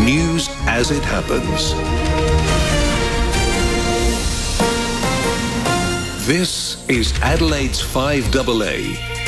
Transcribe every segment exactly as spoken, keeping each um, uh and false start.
News as it happens. This is Adelaide's five A A.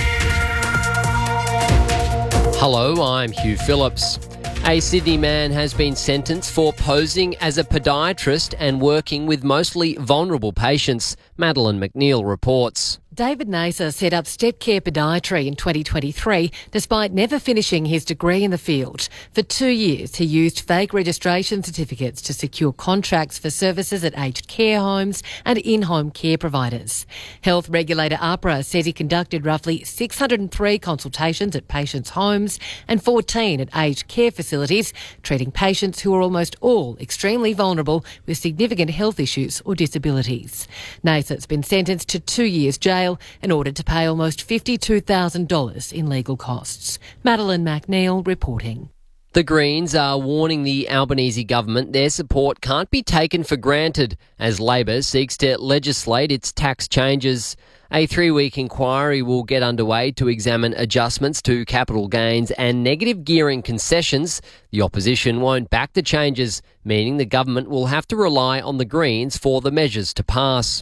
Hello, I'm Hugh Phillips. A Sydney man has been sentenced for posing as a podiatrist and working with mostly vulnerable patients, Madeline McNeil reports. David Naser set up Step Care Podiatry in twenty twenty-three despite never finishing his degree in the field. For two years, he used fake registration certificates to secure contracts for services at aged care homes and in-home care providers. Health regulator AHPRA says he conducted roughly six hundred three consultations at patients' homes and fourteen at aged care facilities, treating patients who are almost all extremely vulnerable with significant health issues or disabilities. Naser's been sentenced to two years jail and ordered to pay almost fifty-two thousand dollars in legal costs. Madeline McNeil reporting. The Greens are warning the Albanese government their support can't be taken for granted as Labor seeks to legislate its tax changes. A three-week inquiry will get underway to examine adjustments to capital gains and negative gearing concessions. The opposition won't back the changes, meaning the government will have to rely on the Greens for the measures to pass.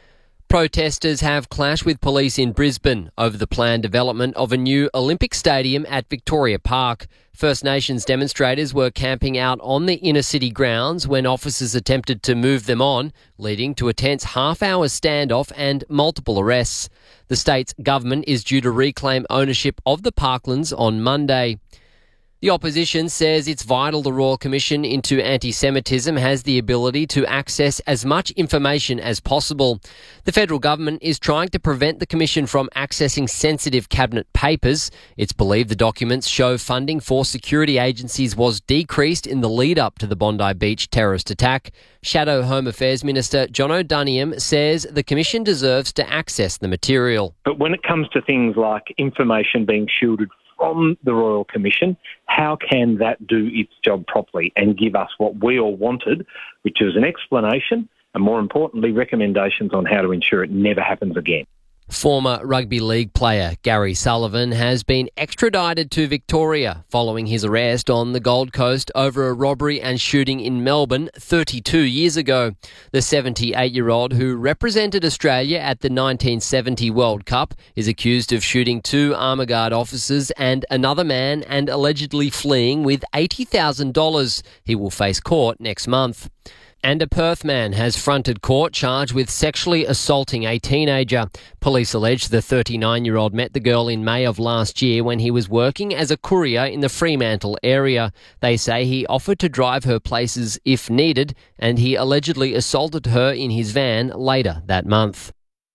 Protesters have clashed with police in Brisbane over the planned development of a new Olympic stadium at Victoria Park. First Nations demonstrators were camping out on the inner city grounds when officers attempted to move them on, leading to a tense half-hour standoff and multiple arrests. The state's government is due to reclaim ownership of the parklands on Monday. The opposition says it's vital the Royal Commission into Anti-Semitism has the ability to access as much information as possible. The federal government is trying to prevent the Commission from accessing sensitive cabinet papers. It's believed the documents show funding for security agencies was decreased in the lead-up to the Bondi Beach terrorist attack. Shadow Home Affairs Minister John O'Duniam says the Commission deserves to access the material. But when it comes to things like information being shielded from the Royal Commission, how can that do its job properly and give us what we all wanted, which is an explanation and, more importantly, recommendations on how to ensure it never happens again? Former rugby league player Gary Sullivan has been extradited to Victoria following his arrest on the Gold Coast over a robbery and shooting in Melbourne thirty-two years ago. The seventy-eight-year-old who represented Australia at the nineteen seventy World Cup is accused of shooting two armour guard officers and another man and allegedly fleeing with eighty thousand dollars. He will face court next month. And a Perth man has fronted court charged with sexually assaulting a teenager. Police allege the thirty-nine-year-old met the girl in May of last year when he was working as a courier in the Fremantle area. They say he offered to drive her places if needed, and he allegedly assaulted her in his van later that month.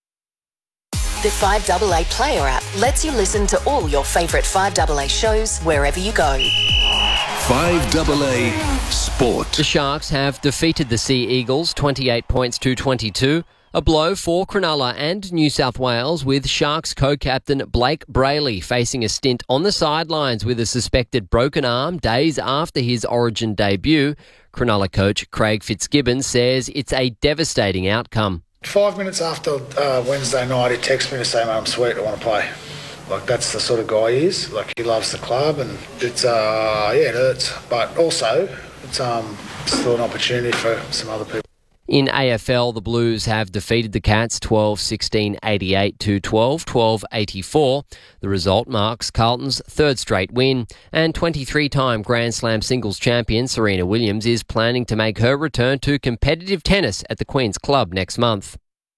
The five A A Player app lets you listen to all your favourite five A A shows wherever you go. five A A Sport. The Sharks have defeated the Sea Eagles twenty-eight points to twenty-two. A blow for Cronulla and New South Wales, with Sharks co-captain Blake Brayley facing a stint on the sidelines with a suspected broken arm days after his Origin debut. Cronulla coach Craig Fitzgibbon says it's a devastating outcome. Five minutes after uh, Wednesday night, he texted me to say, "Mate, I'm sweet, I want to play." Like, that's the sort of guy he is. Like, he loves the club, and it's, uh, yeah, it hurts. But also, it's um, still an opportunity for some other people. In A F L, the Blues have defeated the Cats twelve sixteen eighty-eight to twelve twelve eighty-four. The result marks Carlton's third straight win, and twenty-three-time Grand Slam singles champion Serena Williams is planning to make her return to competitive tennis at the Queen's Club next month.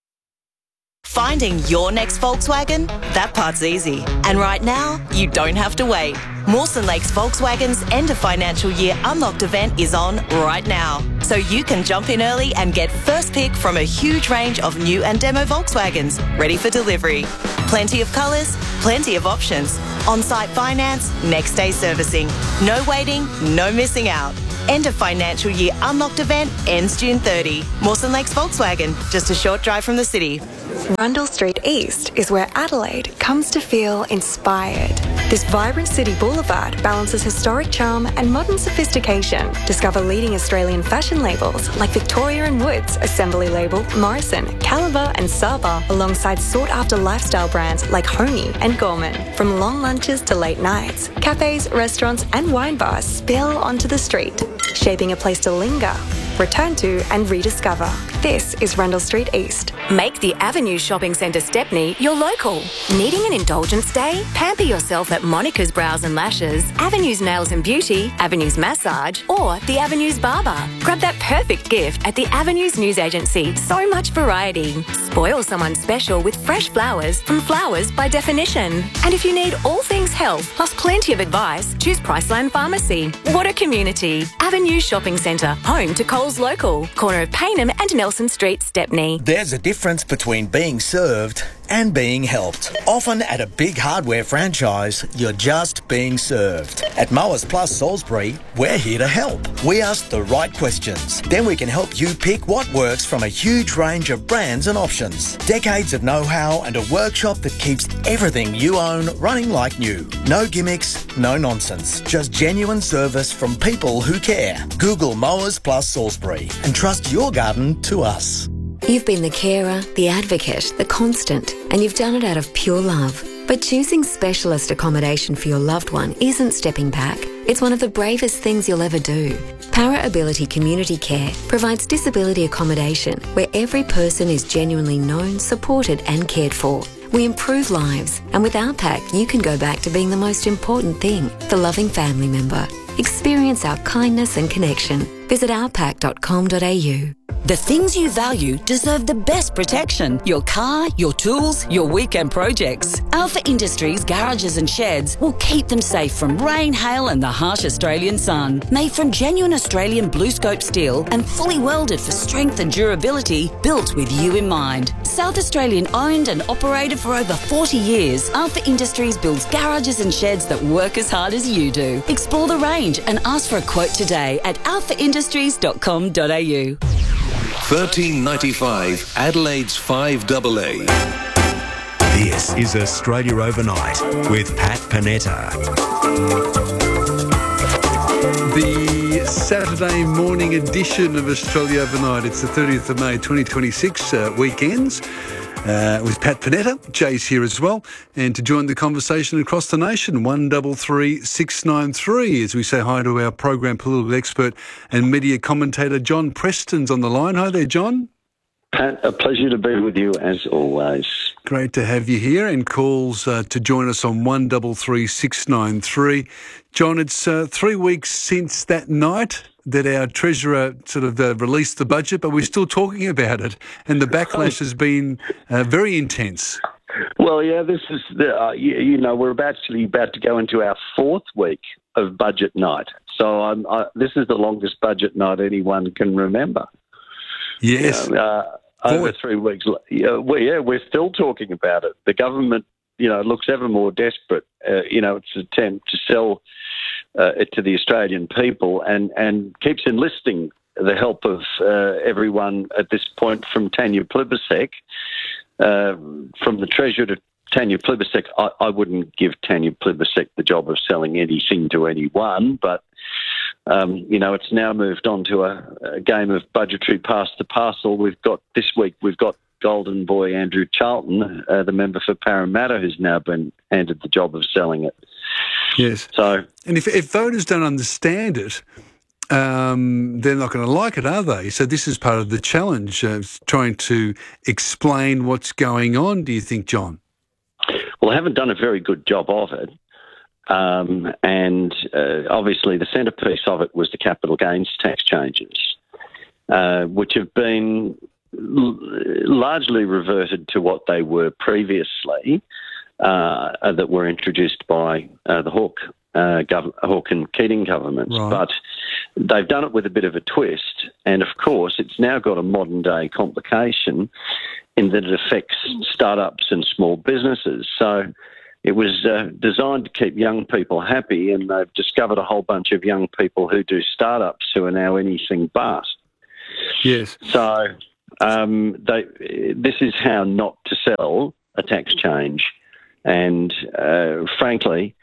Finding your next Volkswagen? That part's easy. And right now, you don't have to wait. Mawson Lakes Volkswagen's end of financial year unlocked event is on right now. So you can jump in early and get first pick from a huge range of new and demo Volkswagens ready for delivery. Plenty of colours, plenty of options. On-site finance, next day servicing. No waiting, no missing out. End of financial year unlocked event ends June thirtieth. Mawson Lakes Volkswagen, just a short drive from the city. Rundle Street East is where Adelaide comes to feel inspired. This vibrant city boulevard balances historic charm and modern sophistication. Discover leading Australian fashion labels like Victoria and Woods, Assembly Label, Morrison, Caliber and Saba, alongside sought-after lifestyle brands like Homey and Gorman. From long lunches to late nights, cafes, restaurants and wine bars spill onto the street, shaping a place to linger, return to and rediscover. This is Rundle Street East. Make the Avenue Shopping Centre Stepney your local. Needing an indulgence day? Pamper yourself at Monica's Brows and Lashes, Avenue's Nails and Beauty, Avenue's Massage, or the Avenue's Barber. Grab that perfect gift at the Avenue's News Agency. So much variety. Spoil someone special with fresh flowers from Flowers by Definition. And if you need all things health, plus plenty of advice, choose Priceline Pharmacy. What a community. Avenue Shopping Centre, home to Coles Local, corner of Paynham and Nelson Street, Stepney. There's a difference between being served and being helped. Often at a big hardware franchise, you're just being served. At Mowers Plus Salisbury, we're here to help. We ask the right questions. Then we can help you pick what works from a huge range of brands and options. Decades of know-how and a workshop that keeps everything you own running like new. No gimmicks, no nonsense. Just genuine service from people who care. Google Mowers Plus Salisbury and trust your garden to us. You've been the carer, the advocate, the constant, and you've done it out of pure love. But choosing specialist accommodation for your loved one isn't stepping back. It's one of the bravest things you'll ever do. Para Ability Community Care provides disability accommodation where every person is genuinely known, supported and cared for. We improve lives, and with our pack, you can go back to being the most important thing, the loving family member. Experience our kindness and connection. Visit our pack dot com dot a u. The things you value deserve the best protection. Your car, your tools, your weekend projects. Alpha Industries garages and sheds will keep them safe from rain, hail and the harsh Australian sun. Made from genuine Australian blue scope steel and fully welded for strength and durability, built with you in mind. South Australian owned and operated for over forty years, Alpha Industries builds garages and sheds that work as hard as you do. Explore the range and ask for a quote today at alpha industries dot com dot a u. thirteen ninety-five Adelaide's five double A. This is Australia Overnight with Pat Panetta. The Saturday morning edition of Australia Overnight. It's the thirtieth of May twenty twenty-six, uh, weekends. Uh, with Pat Panetta. Jay's here as well. And to join the conversation across the nation, one double three six nine three, as we say hi to our program political expert and media commentator, John Preston's on the line. Hi there, John. Pat, a pleasure to be with you as always. Great to have you here, and calls uh, to join us on one double three six nine three. John, it's uh, three weeks since that night that our Treasurer sort of uh, released the budget, but we're still talking about it, and the backlash has been uh, very intense. Well, yeah, this is, the, uh, you, you know, we're about actually about to go into our fourth week of budget night. So um, I, this is the longest budget night anyone can remember. Yes. You know, uh, over three weeks. Yeah, well, yeah, we're still talking about it. The government, you know, looks ever more desperate. Uh, you know, its attempt to sell uh, it to the Australian people, and, and keeps enlisting the help of uh, everyone at this point, from Tanya Plibersek, uh, from the Treasurer to Tanya Plibersek. I, I wouldn't give Tanya Plibersek the job of selling anything to anyone, but Um, you know, it's now moved on to a, a game of budgetary pass the parcel. We've got this week, we've got Golden Boy Andrew Charlton, uh, the member for Parramatta, who's now been handed the job of selling it. Yes. So, and if, if voters don't understand it, um, they're not going to like it, are they? So this is part of the challenge, uh, trying to explain what's going on, do you think, John? Well, they haven't done a very good job of it. Um, and uh, obviously the centrepiece of it was the capital gains tax changes, uh, which have been l- largely reverted to what they were previously, uh, that were introduced by uh, the Hawke, uh, gov- Hawke and Keating governments. Right. But they've done it with a bit of a twist. And, of course, it's now got a modern-day complication in that it affects startups and small businesses. So it was uh, designed to keep young people happy, and they've discovered a whole bunch of young people who do startups who are now anything but. Yes. So um, they, this is how not to sell a tax change. And uh, frankly,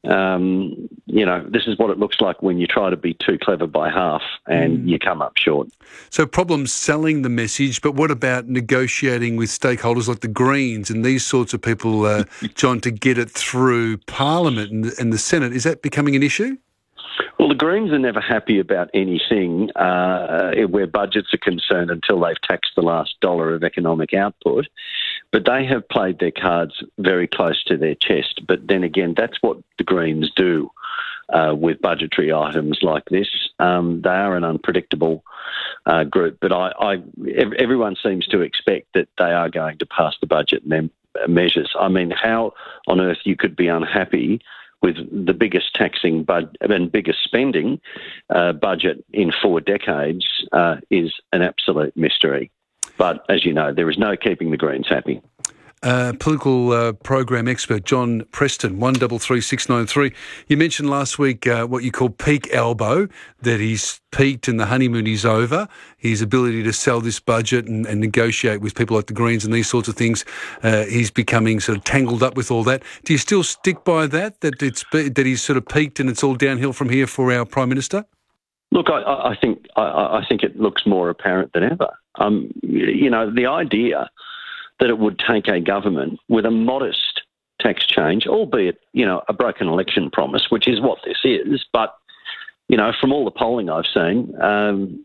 Um, you know, this is what it looks like when you try to be too clever by half and mm. you come up short. So problems selling the message, but what about negotiating with stakeholders like the Greens and these sorts of people, uh, John, to get it through Parliament and, and the Senate? Is that becoming an issue? Well, the Greens are never happy about anything uh, where budgets are concerned until they've taxed the last dollar of economic output. But they have played their cards very close to their chest. But then again, that's what the Greens do uh, with budgetary items like this. Um, they are an unpredictable uh, group. But I, I, everyone seems to expect that they are going to pass the budget and their measures. I mean, how on earth you could be unhappy with the biggest taxing bud- and biggest spending uh, budget in four decades uh, is an absolute mystery. But as you know, there is no keeping the Greens happy. Uh, political uh, program expert John Preston, one double three six nine three. You mentioned last week uh, what you call peak elbow, that he's peaked and the honeymoon is over. His ability to sell this budget and, and negotiate with people like the Greens and these sorts of things, uh, he's becoming sort of tangled up with all that. Do you still stick by that, that it's that he's sort of peaked and it's all downhill from here for our Prime Minister? Look, I, I think I, I think it looks more apparent than ever. Um, you know, the idea that it would take a government with a modest tax change, albeit, you know, a broken election promise, which is what this is. But, you know, from all the polling I've seen, um,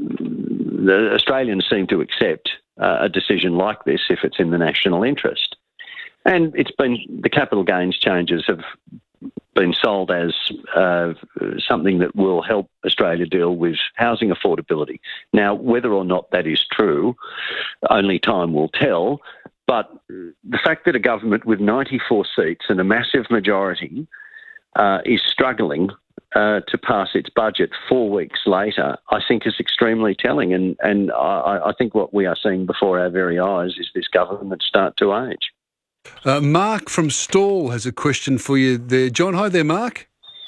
the Australians seem to accept uh, a decision like this if it's in the national interest. And it's been, the capital gains changes have been sold as uh, something that will help Australia deal with housing affordability. Now, whether or not that is true, only time will tell. But the fact that a government with ninety-four seats and a massive majority uh, is struggling uh, to pass its budget four weeks later, I think is extremely telling. And, and I, I think what we are seeing before our very eyes is this government start to age. Uh, Mark from Stawell has a question for you there. John, hi there, Mark.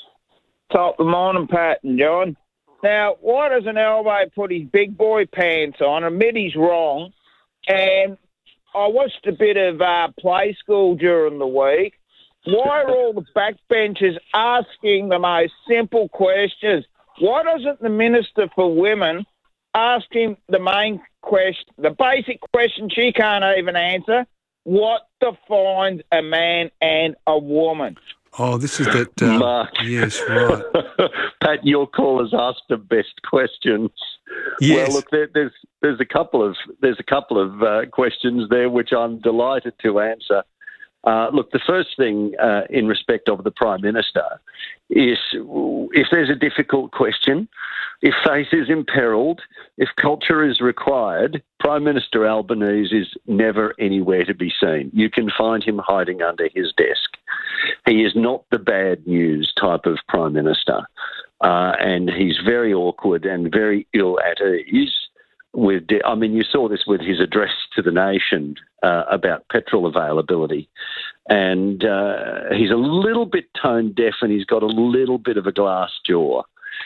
Top of the morning, Pat and John. Now, why does an elbow put his big boy pants on, admit he's wrong, and I watched a bit of uh, Play School during the week. Why are all the backbenchers asking the most simple questions? Why doesn't the Minister for Women ask him the main question, the basic question she can't even answer? What defines a man and a woman? Oh, this is that... Uh, Mark. Yes, right. Pat, your callers asked the best questions. Yes. Well, look, there, there's there's a couple of there's a couple of uh, questions there which I'm delighted to answer. Uh, look, the first thing uh, in respect of the Prime Minister is if there's a difficult question, if faith is imperilled, if culture is required, Prime Minister Albanese is never anywhere to be seen. You can find him hiding under his desk. He is not the bad news type of Prime Minister, uh, and he's very awkward and very ill at ease. With, I mean, you saw this with his address to the nation uh, about petrol availability. And uh, he's a little bit tone deaf and he's got a little bit of a glass jaw.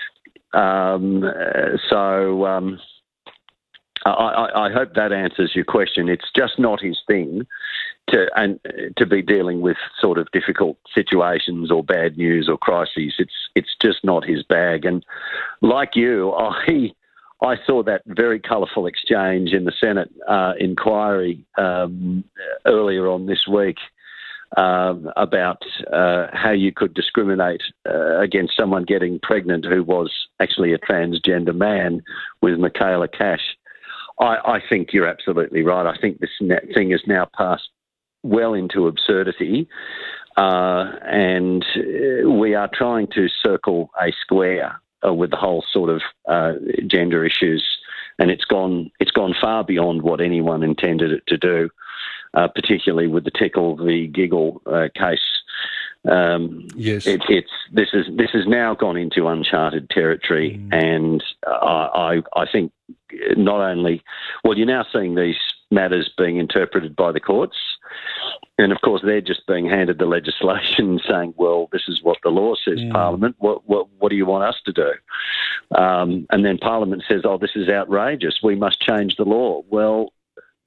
Um, so um, I, I, I hope that answers your question. It's just not his thing to and to be dealing with sort of difficult situations or bad news or crises. It's it's just not his bag. And like you, I... I saw that very colourful exchange in the Senate uh, inquiry um, earlier on this week um, about uh, how you could discriminate uh, against someone getting pregnant who was actually a transgender man with Michaela Cash. I, I think you're absolutely right. I think this thing has now passed well into absurdity, uh, and we are trying to circle a square Uh, with the whole sort of uh, gender issues, and it's gone it's gone far beyond what anyone intended it to do, uh, particularly with the Tickle v Giggle uh, case. Um, yes, it, it's this is this has now gone into uncharted territory, mm. and uh, I I think not only well you're now seeing these matters being interpreted by the courts. And, of course, they're just being handed the legislation saying, well, this is what the law says, mm. Parliament. What, what what do you want us to do? Um, and then Parliament says, oh, this is outrageous. We must change the law. Well,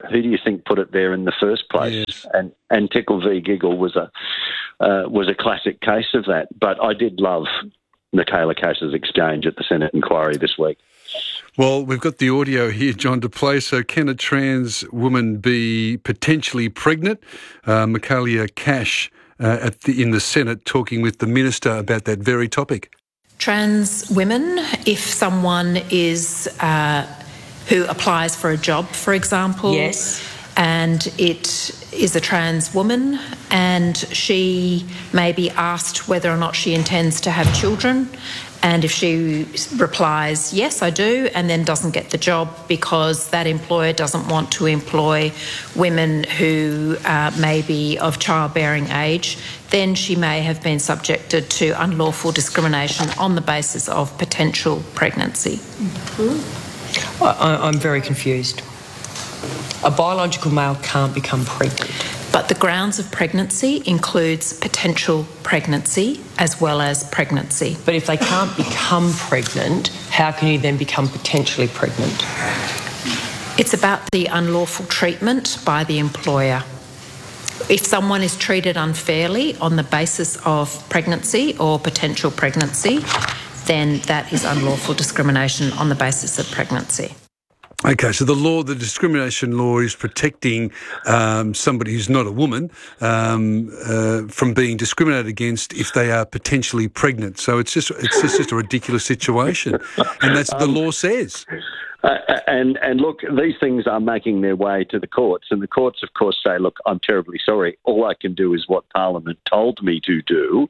who do you think put it there in the first place? Yes. And and Tickle v Giggle was a uh, was a classic case of that. But I did love Michaela Cash's exchange at the Senate inquiry this week. Well, we've got the audio here, John, to play. So can a trans woman be potentially pregnant? Uh, Michaela Cash uh, at the, in the Senate talking with the minister about that very topic. Trans women, if someone is uh, who applies for a job, for example, yes, and it is a trans woman and she may be asked whether or not she intends to have children, and if she replies, yes, I do, and then doesn't get the job because that employer doesn't want to employ women who uh, may be of childbearing age, then she may have been subjected to unlawful discrimination on the basis of potential pregnancy. Mm-hmm. I, I'm very confused. A biological male can't become pregnant. But the grounds of pregnancy includes potential pregnancy as well as pregnancy. But if they can't become pregnant, how can you then become potentially pregnant? It's about the unlawful treatment by the employer. If someone is treated unfairly on the basis of pregnancy or potential pregnancy, then that is unlawful discrimination on the basis of pregnancy. Okay, so the law, the discrimination law is protecting um, somebody who's not a woman um, uh, from being discriminated against if they are potentially pregnant. So it's just it's just, just a ridiculous situation, and that's what the law says. Uh, and and look, these things are making their way to the courts, and the courts, of course, say, look, I'm terribly sorry. All I can do is what Parliament told me to do,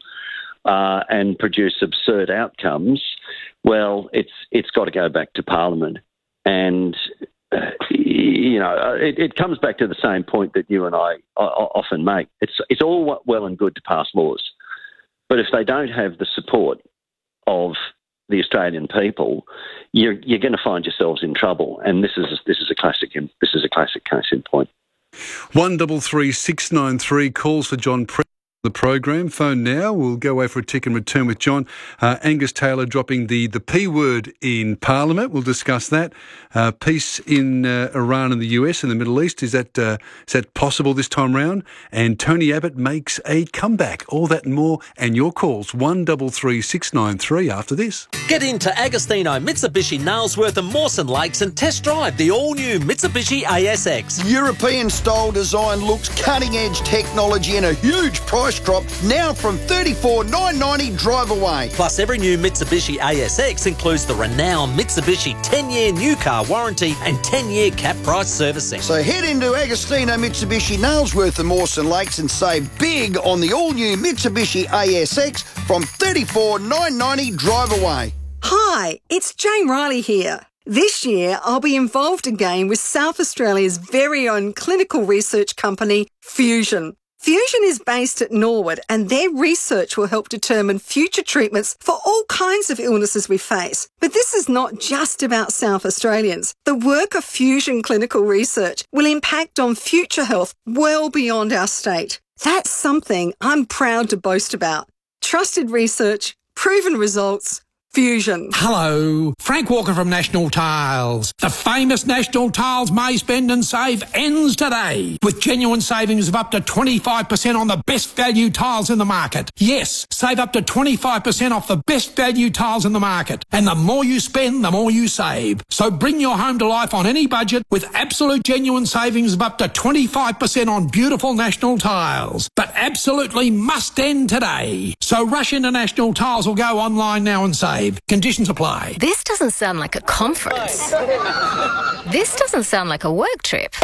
uh, and produce absurd outcomes. Well, it's it's got to go back to Parliament. And, uh, you know, it, it comes back to the same point that you and I often make. It's it's all well and good to pass laws, but if they don't have the support of the Australian people, you're you're going to find yourselves in trouble. And this is this is a classic this is a classic case in point. One double three six nine three calls for John Pre- the program. Phone now. We'll go away for a tick and return with John. Uh, Angus Taylor dropping the, the P word in Parliament. We'll discuss that. Uh, peace in uh, Iran and the U S and the Middle East. Is that uh, is that possible this time round? And Tony Abbott makes a comeback. All that and more. And your calls. One double three six nine three after this. Get into Agostino, Mitsubishi, Nailsworth and Mawson Lakes and test drive the all-new Mitsubishi A S X. European-style design looks, cutting-edge technology and a huge price drop now from thirty-four thousand nine hundred ninety dollars drive away. Plus, every new Mitsubishi A S X includes the renowned Mitsubishi ten-year new car warranty and ten-year cap price servicing. So head into Agostino, Mitsubishi, Nailsworth and Mawson Lakes and save big on the all-new Mitsubishi A S X from thirty-four thousand nine hundred ninety dollars drive away. Hi, it's Jane Riley here. This year, I'll be involved again with South Australia's very own clinical research company, Fusion. Fusion is based at Norwood and their research will help determine future treatments for all kinds of illnesses we face. But this is not just about South Australians. The work of Fusion Clinical Research will impact on future health well beyond our state. That's something I'm proud to boast about. Trusted research, proven results, Fusion. Hello, Frank Walker from National Tiles. The famous National Tiles May Spend and Save ends today with genuine savings of up to twenty-five percent on the best value tiles in the market. Yes, save up to twenty-five percent off the best value tiles in the market. And the more you spend, the more you save. So bring your home to life on any budget with absolute genuine savings of up to twenty-five percent on beautiful National Tiles. But absolutely must end today. So rush into National Tiles or go online now and save. Conditions apply. This doesn't sound like a conference. This doesn't sound like a work trip.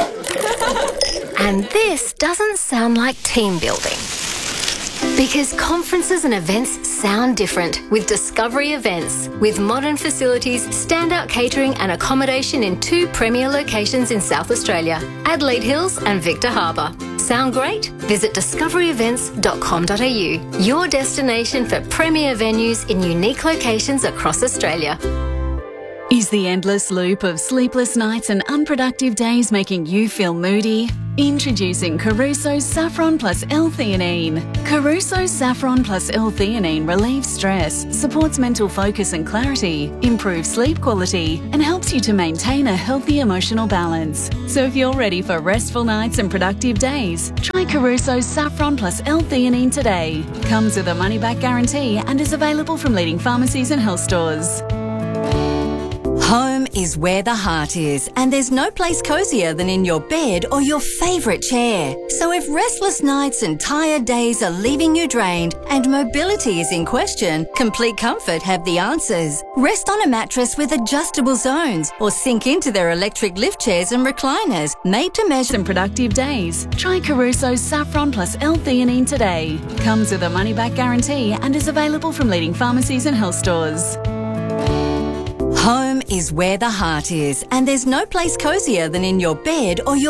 And this doesn't sound like team building. Because conferences and events sound different with Discovery Events. With modern facilities, standout catering and accommodation in two premier locations in South Australia, Adelaide Hills and Victor Harbour. Sound great? Visit discovery events dot com dot a u, your destination for premier venues in unique locations across Australia. Is the endless loop of sleepless nights and unproductive days making you feel moody? Introducing Caruso's Saffron Plus L-theanine. Caruso's Saffron Plus L-theanine relieves stress, supports mental focus and clarity, improves sleep quality, and helps you to maintain a healthy emotional balance. So if you're ready for restful nights and productive days, try Caruso's Saffron Plus L-theanine today. Comes with a money-back guarantee and is available from leading pharmacies and health stores. Home is where the heart is, and there's no place cosier than in your bed or your favourite chair. So if restless nights and tired days are leaving you drained and mobility is in question, Complete Comfort have the answers. Rest on a mattress with adjustable zones or sink into their electric lift chairs and recliners made to measure. Some productive days. Try Caruso's Saffron Plus L-theanine today. Comes with a money-back guarantee and is available from leading pharmacies and health stores. Home is where the heart is, and there's no place cosier than in your bed or your